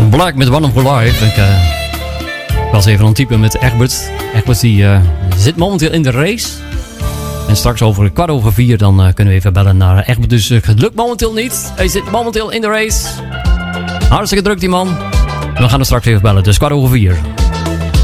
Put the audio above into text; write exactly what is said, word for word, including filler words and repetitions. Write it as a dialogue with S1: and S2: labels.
S1: Black met One of Her Life. Ik uh, was even aan het typen met Egbert. Egbert die uh, zit momenteel in de race. En straks over kwart over vier dan uh, kunnen we even bellen naar Egbert. Dus uh, het lukt momenteel niet. Hij zit momenteel in de race. Hartstikke druk die man. We gaan er straks even bellen. Dus kwart over vier.